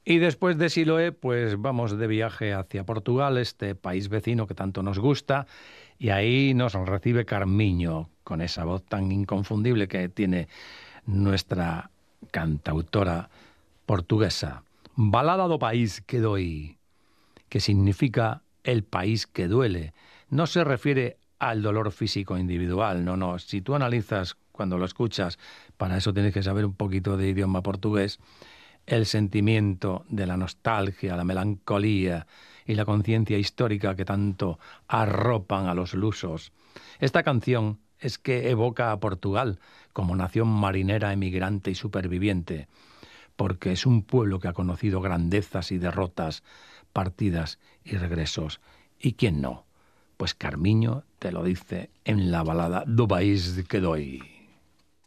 Y después de Siloé, pues vamos de viaje hacia Portugal, este país vecino que tanto nos gusta, y ahí nos recibe Carmiño, con esa voz tan inconfundible que tiene nuestra cantautora portuguesa. Balada do país que doy, que significa el país que duele. No se refiere al dolor físico individual, no, no. Si tú analizas cuando lo escuchas, para eso tienes que saber un poquito de idioma portugués, el sentimiento de la nostalgia, la melancolía y la conciencia histórica que tanto arropan a los lusos. Esta canción es que evoca a Portugal como nación marinera, emigrante y superviviente, porque es un pueblo que ha conocido grandezas y derrotas, partidas y regresos. ¿Y quién no? Pues Carmiño te lo dice en la balada do país que doy.